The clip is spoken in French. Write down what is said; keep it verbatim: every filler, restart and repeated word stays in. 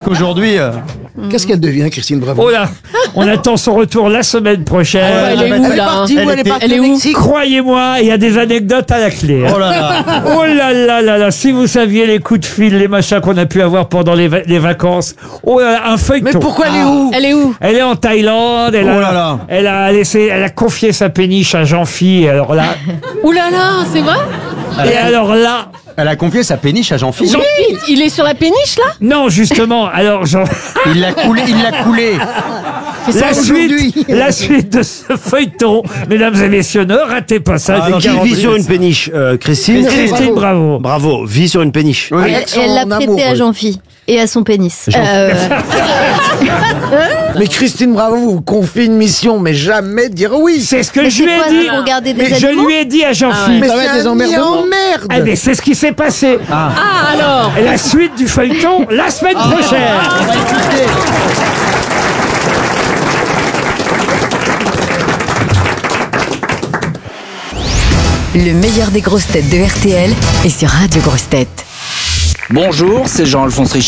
qu'aujourd'hui... Euh... Qu'est-ce qu'elle devient, Christine Bravo? Oh là, on attend son retour la semaine prochaine. Ah, elle est où, Elle est là partie, Elle où elle est était- partie elle est au où Mexique. Croyez-moi, il y a des anecdotes à la clé. hein. Oh là là. Oh là là là là, si vous saviez les coups de fil, les machins qu'on a pu avoir pendant les, va- les vacances. Oh là là, un feuilleton. Mais pourquoi elle est où? Elle est où? Elle est en Thaïlande, elle, Oh a, là là. elle a laissé, elle a confié sa péniche à Jean-Phi, et alors là, Ouh là là, c'est vrai? et alors là, Elle a confié sa péniche à Jean-Philippe. Oui, il est sur la péniche, là? non justement, alors Jean, Il l'a coulé, il l'a coulé. la aujourd'hui. suite, la suite de ce feuilleton, mesdames et messieurs, ne ratez pas ça. Ah, des non, Qui quarante vit sur minutes. une péniche euh, Christine Christine, bravo. Bravo, vit sur une péniche. Oui. Avec Elle son elle l'a amour, prêté à oui. Jean-Phi et à son pénis. Euh, Mais Christine Bravo vous confie une mission, mais jamais dire oui. C'est ce que mais je lui c'est ai quoi, dit. c'est pour garder des Mais je animaux lui ai dit à Jean-Phi. Mais Ah ça va être des un emmerdements. emmerde. Eh mais c'est ce qui s'est passé. Ah, alors? Et la suite du feuilleton, la semaine prochaine. On va écouter. Le meilleur des grosses têtes de R T L est sur Radio Grosses Têtes. Bonjour, c'est Jean-Alphonse Richard.